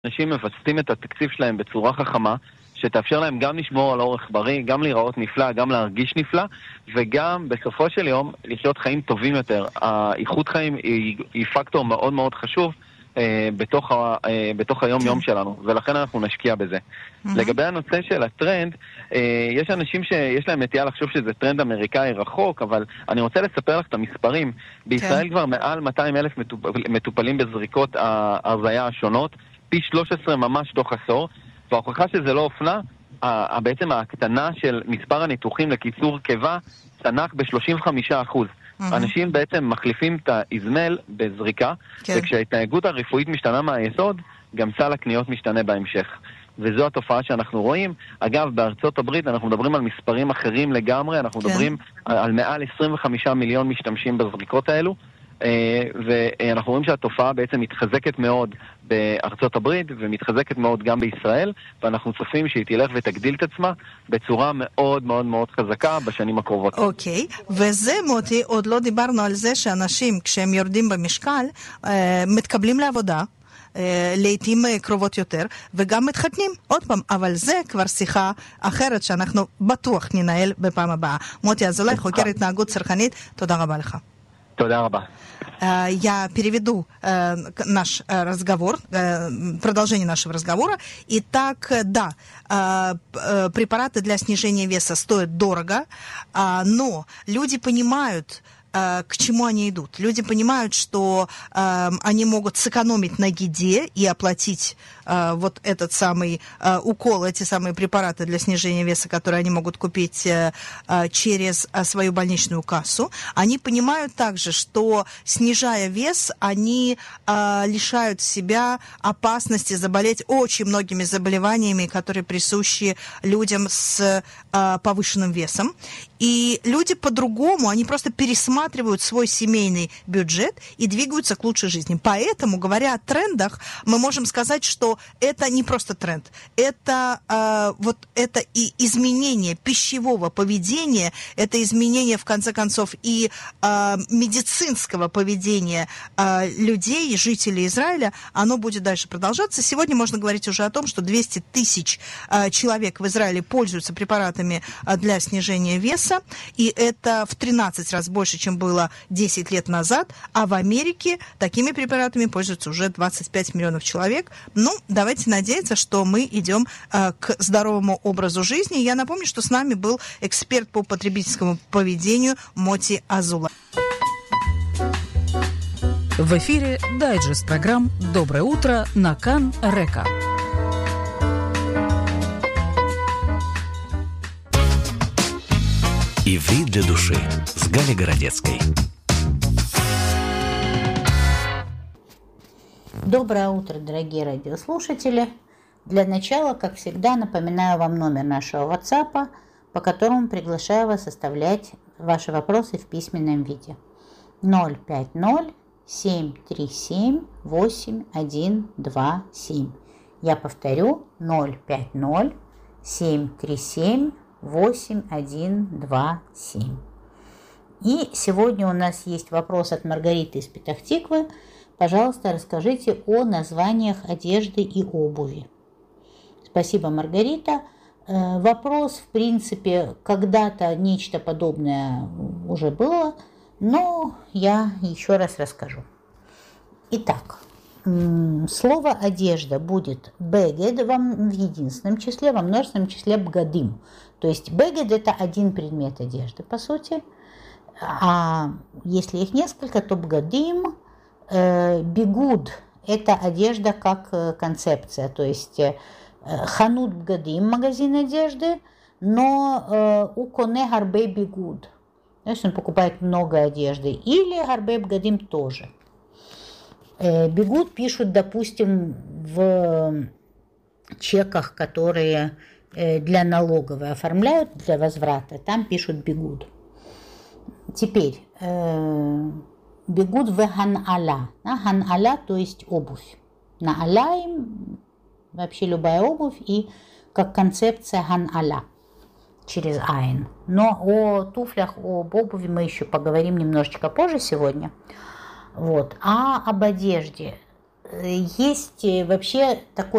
אנשים מבססים את התקציב שלהם בצורה חכמה, שתאפשר להם גם לשמור על אורך בריא, גם להיראות נפלא, גם להרגיש נפלא, וגם בסופו של יום לחיות חיים טובים יותר. האיכות חיים היא פקטור מאוד מאוד חשוב בתוך היום-יום שלנו, ולכן אנחנו נשקיע בזה. לגבי הנושא של הטרנד, יש אנשים שיש להם נטייה לחשוב שזה טרנד אמריקאי רחוק, אבל אני רוצה לספר לך את המספרים. בישראל כבר מעל 200,000 מטופלים בזריקות ההרזיה השונות, פי 13 ממש תוך עשור, וההוכחה שזה לא אופנה, בעצם ההקטנה של מספר הניתוחים לקיצור קיבה צנח ב-35%. אנשים בעצם מחליפים את האזמל בזריקה, וכשההתנהגות הרפואית משתנה מהיסוד, גם סל הקניות משתנה בהמשך. וזו התופעה שאנחנו רואים. אגב, בארצות הברית אנחנו מדברים על מספרים אחרים לגמרי, אנחנו מדברים על מעל 25 מיליון משתמשים בזריקות האלו, ואנחנו רואים שהתופעה בעצם מתחזקת מאוד בארצות הברית ומתחזקת מאוד גם בישראל, ואנחנו צופים שהיא תלך ותגדיל את עצמה בצורה מאוד מאוד מאוד חזקה בשנים הקרובות. אוקיי, וזה מוטי, עוד לא דיברנו על זה שאנשים כשהם יורדים במשקל מתקבלים לעבודה לעתים קרובות יותר, וגם מתחתנים עוד פעם, אבל זה כבר שיחה אחרת שאנחנו בטוח ננהל בפעם הבאה. מוטי אזולאי, חוקר התנהגות צרכנית, תודה רבה לך. תודה רבה. Я переведу наш разговор, продолжение нашего разговора. Итак, да, препараты для снижения веса стоят дорого, но люди понимают, к чему они идут. Люди понимают, что они могут сэкономить на еде и оплатить вот этот самый укол, эти самые препараты для снижения веса, которые они могут купить через свою больничную кассу. Они понимают также, что, снижая вес, они лишают себя опасности заболеть очень многими заболеваниями, которые присущи людям с повышенным весом. И люди по-другому, они просто пересматривают свой семейный бюджет и двигаются к лучшей жизни. Поэтому, говоря о трендах, мы можем сказать, что это не просто тренд. Это это и изменение пищевого поведения, это изменение, в конце концов, и медицинского поведения людей, жителей Израиля, оно будет дальше продолжаться. Сегодня можно говорить уже о том, что 200 тысяч человек в Израиле пользуются препаратами для снижения веса, и это в 13 раз больше, чем было 10 лет назад, а в Америке такими препаратами пользуются уже 25 миллионов человек. Ну, давайте надеяться, что мы идем к здоровому образу жизни. Я напомню, что с нами был эксперт по потребительскому поведению Моти Азулаи. В эфире дайджест программ «Доброе утро» на Кан Река. «Иврит для души» с Галей Городецкой. Доброе утро, дорогие радиослушатели. Для начала, как всегда, напоминаю вам номер нашего WhatsApp, по которому приглашаю вас оставлять ваши вопросы в письменном виде. 050-737-8127. Я повторю, 050-737-8127. И сегодня у нас есть вопрос от Маргариты из Петах-Тиквы. Пожалуйста, расскажите о названиях одежды и обуви. Спасибо, Маргарита. Вопрос, в принципе, когда-то нечто подобное уже было, но я еще раз расскажу. Итак, слово «одежда» будет «бегед» в единственном числе, во множественном числе «бгадим». То есть «бегед» – это один предмет одежды, по сути. А если их несколько, то «бгадим», «бигуд» – это одежда как концепция. То есть «ханут бгадим» – магазин одежды, но «у коне гарбе бигуд». То есть он покупает много одежды. Или «гарбе бгадим» тоже. Бигуд пишут, допустим, в чеках, которые для налоговой оформляют, для возврата. Там пишут бигуд. Теперь бигуд в хан-аля. Хан-аля, то есть обувь. На аляем вообще любая обувь и как концепция хан-аля через айн. Но о туфлях, об обуви мы еще поговорим немножечко позже сегодня. Вот. А об одежде. есть вообще такое